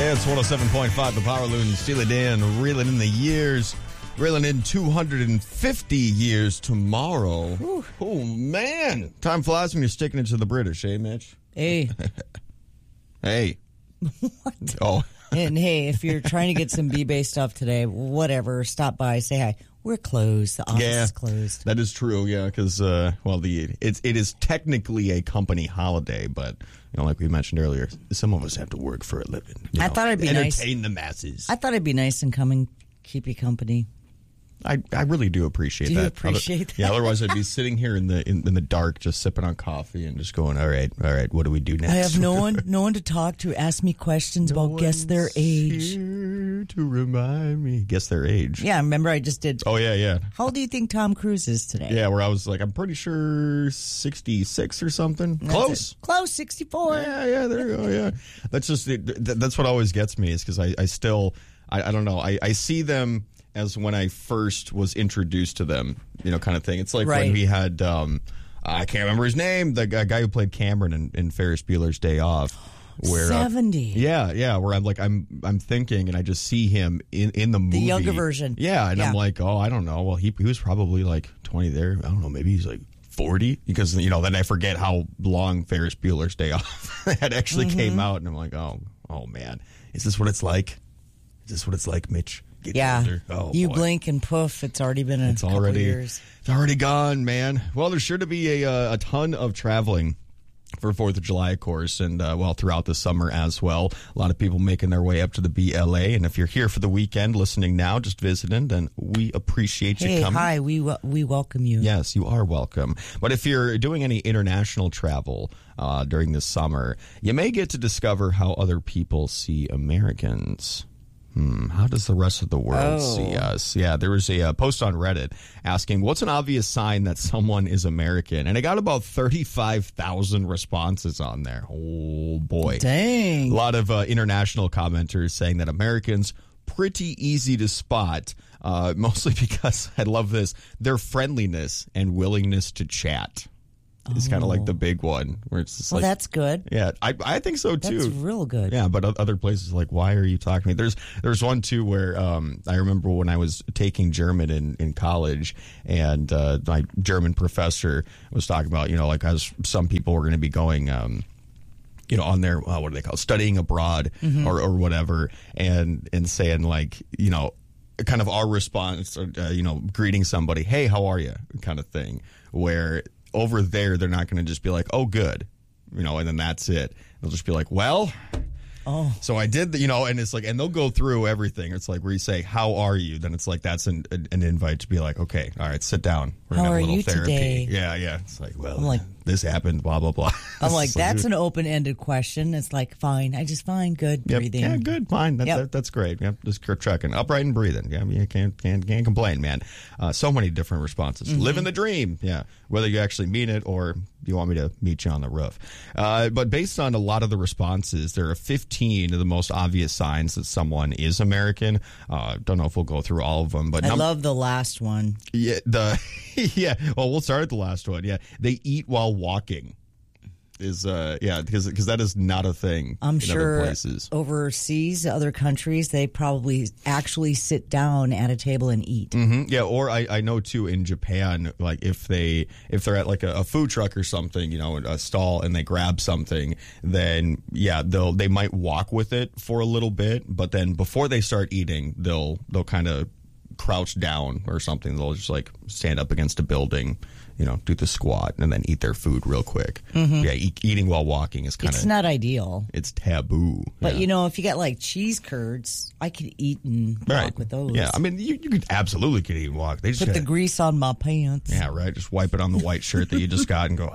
Yeah, it's 107.5, the Power Loon, Steely Dan, reeling in the years, reeling in 250 years tomorrow. Whew. Oh, man. Time flies when you're sticking it to the British, eh, Mitch? Hey. Hey. What? Oh. And hey, if you're trying to get some B-Bay stuff today, whatever, stop by, say hi. We're closed. The office is closed. That is true, yeah, because, it is technically a company holiday, but, like we mentioned earlier, some of us have to work for a living. I thought it'd be nice. Entertain the masses. I thought it'd be nice and come and keep you company. I really do appreciate that. Do you appreciate that? Yeah, otherwise I'd be sitting here in the dark just sipping on coffee and just going, all right, what do we do next? I have no one to talk to, ask me questions about guess their age. Here to remind me. Guess their age. Yeah, remember I just did. Oh, yeah. How old do you think Tom Cruise is today? Yeah, where I was like, I'm pretty sure 66 or something. Close. Close, 64. Yeah, there you go, yeah. That's just, that's what always gets me is because I still, I don't know, I see them as when I first was introduced to them, kind of thing. It's like when we had, I can't remember his name, the guy who played Cameron in Ferris Bueller's Day Off. Where, 70. Yeah, where I'm like, I'm thinking, and I just see him in the movie. The younger version. Yeah, and I'm like, oh, I don't know. Well, he was probably like 20 there. I don't know, maybe he's like 40, because, then I forget how long Ferris Bueller's Day Off had actually came out, and I'm like, oh man, is this what it's like? Is this what it's like, Mitch? You blink and poof, it's already been a couple years. It's already gone, man. Well, there's sure to be a ton of traveling for 4th of July, of course, and, throughout the summer as well. A lot of people making their way up to the BLA, and if you're here for the weekend listening now, just visiting, then we appreciate you coming. Hi, we welcome you. Yes, you are welcome. But if you're doing any international travel during this summer, you may get to discover how other people see Americans. How does the rest of the world see us? Yeah, there was a post on Reddit asking, what's an obvious sign that someone is American? And it got about 35,000 responses on there. Oh, boy. Dang. A lot of international commenters saying that Americans, pretty easy to spot, mostly because, I love this, their friendliness and willingness to chat. It's kind of like the big one where it's just that's good. Yeah, I think so too. That's real good. Yeah, but other places like, why are you talking to me? There's one too where I remember when I was taking German in college, and my German professor was talking about, as some people were going to be going on their, what do they call it, studying abroad or whatever, and saying kind of our response, greeting somebody, hey, how are you, kind of thing, where over there, they're not going to just be like, oh, good, and then that's it. They'll just be like, well, so I did, and it's like, and they'll go through everything. It's like where you say, how are you? Then it's like, that's an invite to be like, okay, all right, sit down. We're going to have a little therapy. Today? Yeah. It's like, well, this happened, blah, blah, blah. I'm like, that's an open-ended question. It's like, fine, good, breathing. Yeah, good, fine. That's great. Yep, just keep checking. Upright and breathing. Yeah, you can't complain, man. So many different responses. Living the dream. Yeah, whether you actually mean it or you want me to meet you on the roof. But based on a lot of the responses, there are 15 of the most obvious signs that someone is American. Don't know if we'll go through all of them, but I love the last one. Yeah, yeah. Well, we'll start at the last one. Yeah, they eat while walking. Is because that is not a thing. I'm in sure other places. Overseas, other countries, they probably actually sit down at a table and eat. Mm-hmm. Yeah, or I know too in Japan, like if they're at like a food truck or something, a stall, and they grab something, then they might walk with it for a little bit, but then before they start eating, they'll kind of crouch down or something. They'll just like stand up against a building, do the squat, and then eat their food real quick. Yeah, eating while walking is kind of... It's not ideal. It's taboo. But, if you got like cheese curds, I could eat and walk with those. Yeah, I mean, you could absolutely eat and walk. They just put the grease on my pants. Yeah, right. Just wipe it on the white shirt that you just got and go,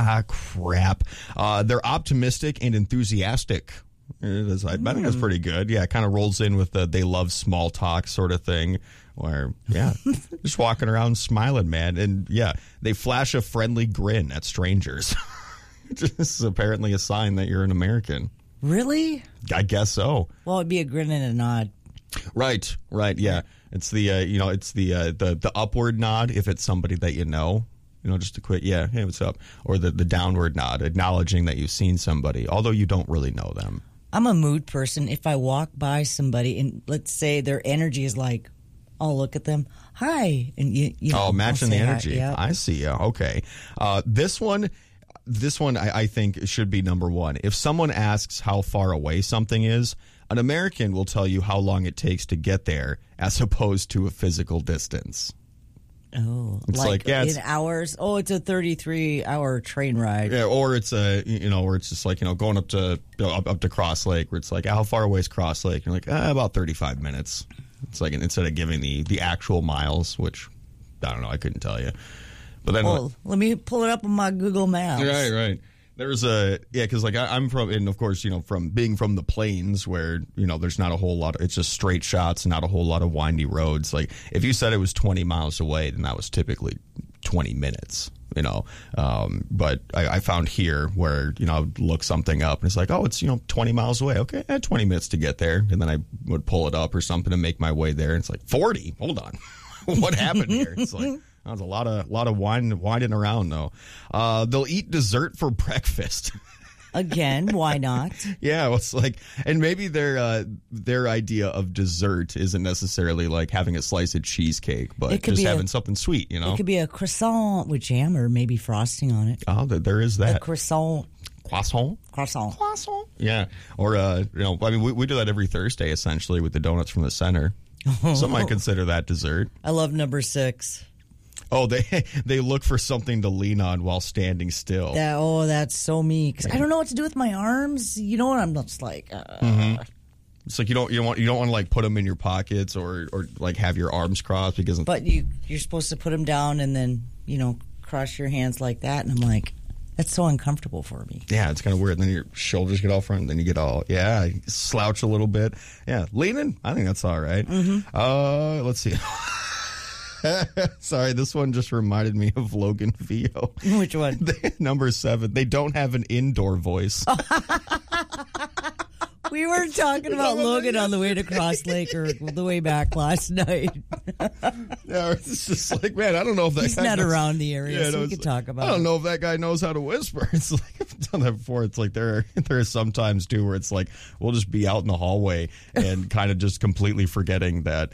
crap. They're optimistic and enthusiastic. I think that's pretty good. Yeah, it kind of rolls in with the they love small talk sort of thing where, just walking around smiling, man. And, they flash a friendly grin at strangers. This is apparently a sign that you're an American. Really? I guess so. Well, it'd be a grin and a nod. Right, yeah. It's the, it's the upward nod if it's somebody that you know. Just a quick, hey, what's up? Or the downward nod, acknowledging that you've seen somebody, although you don't really know them. I'm a mood person. If I walk by somebody and let's say their energy is like, I'll look at them, hi, and you know, matching the energy. Yep. I see. Yeah, okay. This one I think should be number one. If someone asks how far away something is, an American will tell you how long it takes to get there, as opposed to a physical distance. Oh, it's like in hours. Oh, it's a 33-hour train ride. Yeah, or it's where it's just like going up to Cross Lake, where it's like, how far away is Cross Lake? You're like, about 35 minutes. It's like instead of giving the actual miles, which I don't know, I couldn't tell you. But then, let me pull it up on my Google Maps. Right. There's because like I'm from, and of course, from being from the plains where, there's not a whole lot it's just straight shots, not a whole lot of windy roads. Like if you said it was 20 miles away, then that was typically 20 minutes, but I found here where, I would look something up and it's like, oh, it's, 20 miles away. Okay. I had 20 minutes to get there. And then I would pull it up or something to make my way there. And it's like 40. Hold on. What happened here? It's like, there's a lot of winding around though. They'll eat dessert for breakfast. Again, why not? Yeah, it's like, and maybe their idea of dessert isn't necessarily like having a slice of cheesecake, but just having something sweet. It could be a croissant with jam or maybe frosting on it. Oh, there is that. A croissant. Croissant. Yeah, or we do that every Thursday essentially with the donuts from the center. Some might consider that dessert. I love number 6. Oh, they look for something to lean on while standing still. That's so me. Because I don't know what to do with my arms. You know what? I'm just like. It's like you don't want to like put them in your pockets or like have your arms crossed because. But you're supposed to put them down and then cross your hands like that, and I'm like, that's so uncomfortable for me. Yeah, it's kind of weird. And then your shoulders get all front, and then you get all you slouch a little bit. Yeah, leaning. I think that's all right. Mm-hmm. Let's see. Sorry, this one just reminded me of Logan Vio. Which one? Number 7. They don't have an indoor voice. We were talking about Logan on the way to Cross Lake or the way back last night. Yeah, it's just like, man, I don't know if he's not around the area, so we could talk about it. I don't know if that guy knows how to whisper. It's like, I've done that before. It's like there are some times, too, where it's like we'll just be out in the hallway and kind of just completely forgetting that,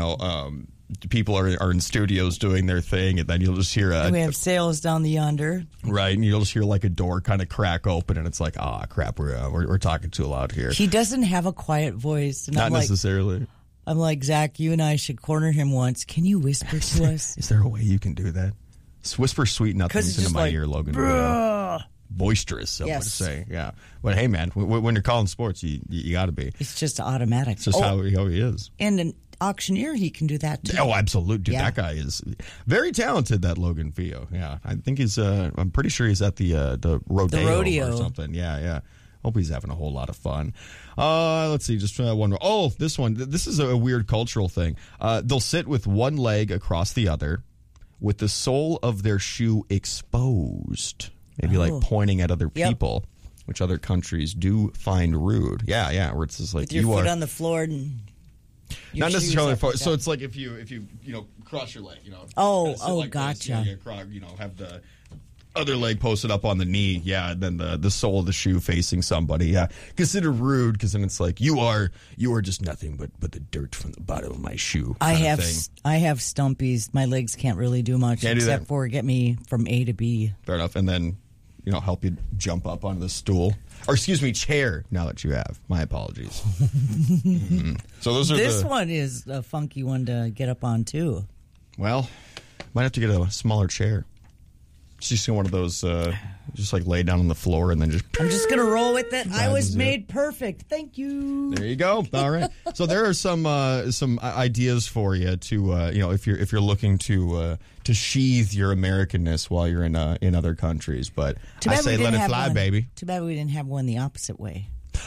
people are in studios doing their thing, and then you'll just hear we have sales down the yonder, right? And you'll just hear like a door kind of crack open, and it's like, crap, we're talking too loud here. He doesn't have a quiet voice, and not necessarily. I'm like, Zach, you and I should corner him once. Can you whisper to us? Is there a way you can do that? Whisper sweet nothings into my ear, Logan. Boisterous, I would say. Yeah, but hey, man, when you're calling sports, you got to be. It's just automatic. It's just how he is. And an auctioneer, he can do that too. Oh, absolutely. Dude, that guy is very talented, that Logan Vio. Yeah, I think he's, I'm pretty sure he's at the rodeo or something. Yeah. Hope he's having a whole lot of fun. Let's see, just one more. Oh, this one. This is a weird cultural thing. They'll sit with one leg across the other with the sole of their shoe exposed. Maybe like pointing at other people, which other countries do find rude. Yeah, where it's just like with your foot on the floor and not necessarily. So it's like if you cross your leg, like gotcha. This, have the other leg posted up on the knee, and then the sole of the shoe facing somebody. Yeah, considered rude because then it's like you are just nothing but the dirt from the bottom of my shoe. I have stumpies. My legs can't really do much except for get me from A to B. Fair enough, and then help you jump up onto the stool. Or excuse me, chair, now that you have. My apologies. Mm-hmm. So this one is a funky one to get up on, too. Well, might have to get a smaller chair. Just one of those, just like lay down on the floor and then just... I'm just going to roll with it. I was made perfect. Thank you. There you go. All right. So there are some ideas for you to, if you're looking to sheathe your Americanness while you're in other countries. But I say let it fly, baby. Too bad we didn't have one the opposite way.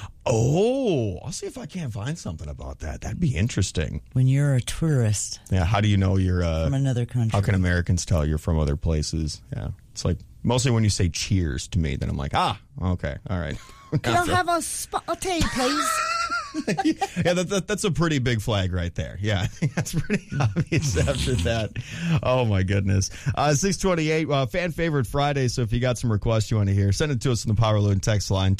Oh, I'll see if I can't find something about that. That'd be interesting. When you're a tourist. Yeah, how do you know you're... from another country. How can Americans tell you're from other places? Yeah. It's like, mostly when you say cheers to me, then I'm like, okay, all right. Can I have a tea, please? Yeah, that's a pretty big flag right there. Yeah, that's pretty obvious after that. Oh, my goodness. 628, fan favorite Friday. So if you got some requests you want to hear, send it to us on the Power Loon text line,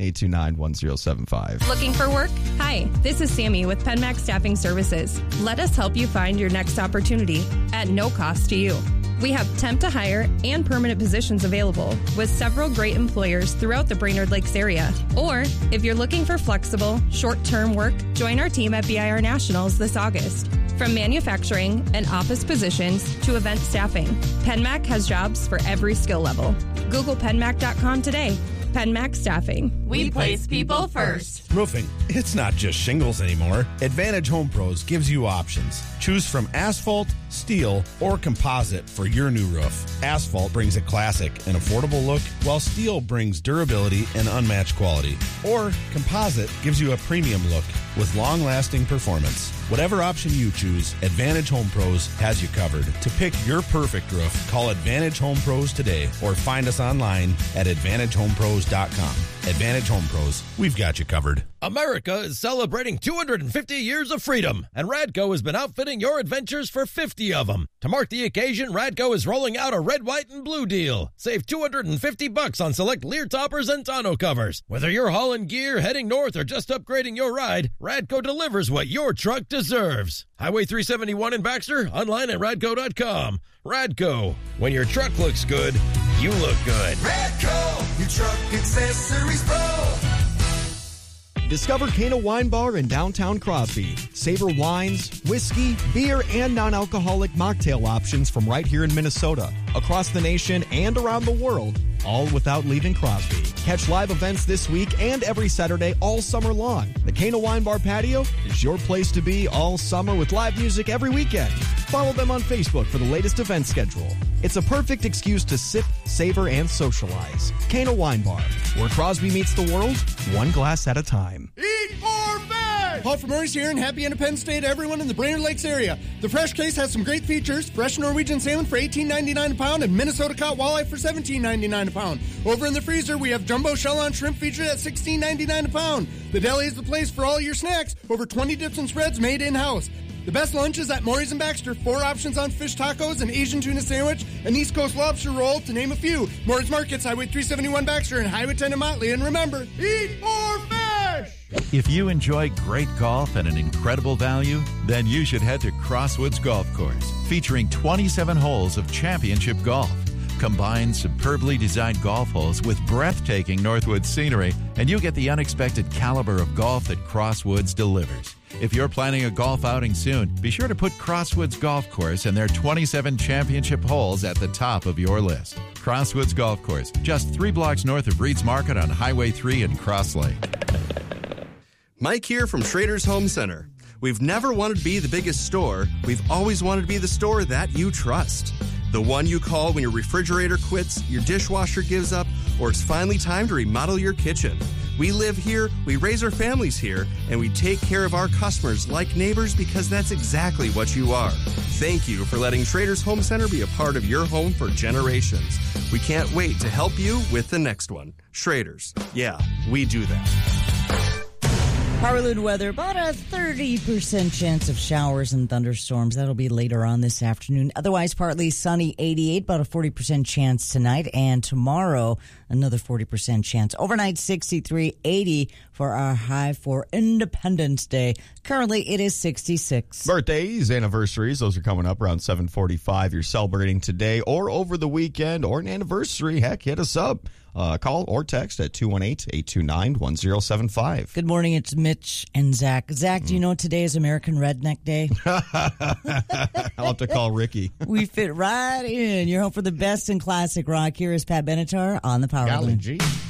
218-829-1075. Looking for work? Hi, this is Sammy with PenMax Staffing Services. Let us help you find your next opportunity at no cost to you. We have temp to hire and permanent positions available with several great employers throughout the Brainerd Lakes area. Or if you're looking for flexible, short-term work, join our team at BIR Nationals this August. From manufacturing and office positions to event staffing, PenMac has jobs for every skill level. Google PenMac.com today. PenMac Staffing. We place people first. Roofing, it's not just shingles anymore. Advantage Home Pros gives you options. Choose from asphalt, steel, or composite for your new roof. Asphalt brings a classic and affordable look, while steel brings durability and unmatched quality. Or composite gives you a premium look with long-lasting performance. Whatever option you choose, Advantage Home Pros has you covered. To pick your perfect roof, call Advantage Home Pros today or find us online at AdvantageHomePros.com. Advantage Home Pros, we've got you covered. America is celebrating 250 years of freedom, and Radco has been outfitting your adventures for 50 of them. To mark the occasion, Radco is rolling out a red, white, and blue deal. Save $250 on select Lear toppers and tonneau covers. Whether you're hauling gear, heading north, or just upgrading your ride, Radco delivers what your truck deserves. Highway 371 in Baxter, online at radco.com. Radco, when your truck looks good, you look good. Radco, your truck accessories pro. Discover Cana Wine Bar in downtown Crosby. Savor wines, whiskey, beer, and non-alcoholic mocktail options from right here in Minnesota, across the nation, and around the world, all without leaving Crosby. Catch live events this week and every Saturday all summer long. The Cana Wine Bar patio is your place to be all summer with live music every weekend. Follow them on Facebook for the latest event schedule. It's a perfect excuse to sip, savor, and socialize. Cana Wine Bar, where Crosby meets the world, one glass at a time. Eat or fish! Paul from Maurice here, and happy Independence Day to everyone in the Brainerd Lakes area. The Fresh Case has some great features: fresh Norwegian salmon for $18.99 a pound and Minnesota caught walleye for $17.99 a pound. Over in the freezer, we have jumbo shell-on shrimp featured at $16.99 a pound. The deli is the place for all your snacks. Over 20 dips and spreads made in-house. The best lunches at Maury's and Baxter. 4 options on fish tacos, an Asian tuna sandwich, an East Coast lobster roll, to name a few. Maury's Markets, Highway 371 Baxter, and Highway 10 in Motley. And remember, eat or fish! If you enjoy great golf at an incredible value, then you should head to Crosswoods Golf Course, featuring 27 holes of championship golf. Combine superbly designed golf holes with breathtaking Northwoods scenery, and you get the unexpected caliber of golf that Crosswoods delivers. If you're planning a golf outing soon, be sure to put Crosswoods Golf Course and their 27 championship holes at the top of your list. Crosswoods Golf Course, just 3 blocks north of Reed's Market on Highway 3 in Cross Lake. Mike here from Schrader's Home Center. We've never wanted to be the biggest store. We've always wanted to be the store that you trust. The one you call when your refrigerator quits, your dishwasher gives up, or it's finally time to remodel your kitchen. We live here, we raise our families here, and we take care of our customers like neighbors because that's exactly what you are. Thank you for letting Schrader's Home Center be a part of your home for generations. We can't wait to help you with the next one. Schrader's. Yeah, we do that. Power Loon weather, about a 30% chance of showers and thunderstorms. That'll be later on this afternoon. Otherwise, partly sunny, 88, about a 40% chance tonight. And tomorrow, another 40% chance. Overnight, 63, 80 for our high for Independence Day. Currently, it is 66. Birthdays, anniversaries, those are coming up around 7:45. You're celebrating today or over the weekend or an anniversary. Heck, hit us up. Call or text at 218-829-1075. Good morning, it's Mitch and Zach. Zach, do you know today is American Redneck Day? I'll have to call Ricky. We fit right in. You're home for the best in classic rock. Here is Pat Benatar on the Power Loon.